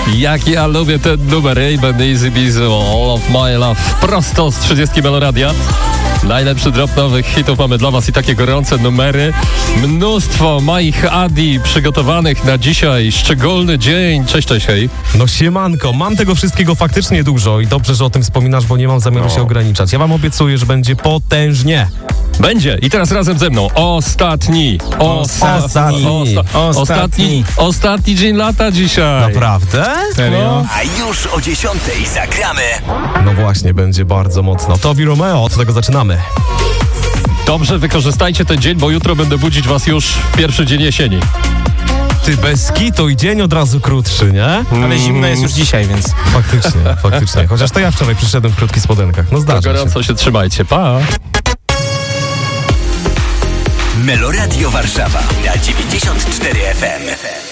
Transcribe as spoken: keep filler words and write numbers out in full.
Jak ja lubię ten numer, Ray-Ban Easy Beasy, All of My Love, prosto z trzydziestki Meloradia. Najlepszy drop nowych hitów mamy dla was i takie gorące numery. Mnóstwo moich Adi przygotowanych na dzisiaj szczególny dzień. Cześć, cześć, hej. No siemanko, mam tego wszystkiego faktycznie dużo i dobrze, że o tym wspominasz, bo nie mam zamiaru No. się ograniczać. Ja wam obiecuję, że będzie potężnie. Będzie i teraz razem ze mną ostatni, ostatni, Ostatni. osta- ostatni, ostatni dzień lata dzisiaj. Naprawdę? Serio? A już o dziesiątej zagramy. No właśnie, będzie bardzo mocno. Tobi Romeo, od tego zaczynamy. Dobrze, wykorzystajcie ten dzień, bo jutro będę budzić was już w pierwszy dzień jesieni. Ty, bez kitu i dzień od razu krótszy, nie? Ale zimno jest już dzisiaj, więc... Faktycznie, faktycznie. Chociaż to ja wczoraj przyszedłem w krótkich spodenkach. No To zdarza się. gorąco się trzymajcie, pa! Meloradio Warszawa na dziewięćdziesiąt cztery F M.